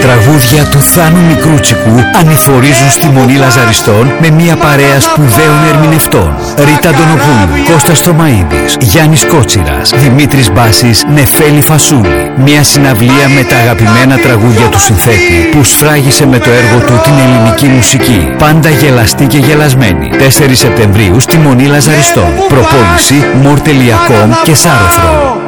τραγούδια του Θάνου Μικρούτσικου ανηφορίζουν στη Μονή Λαζαριστών με μια παρέα σπουδαίων ερμηνευτών. Ρίτα Αντωνοπούλου, Κώστας Θωμαίδης, Γιάννης Κότσιρας, Δημήτρης Μπάσης, Νεφέλη Φασούλη. Μια συναυλία με τα αγαπημένα τραγούδια του συνθέτη που σφράγισε με το έργο του την ελληνική μουσική. Πάντα γελαστή και γελασμένη. 4 Σεπτεμβρίου στη Μονή Λαζαριστών. Προπόληση More.com και Σάρωθρο.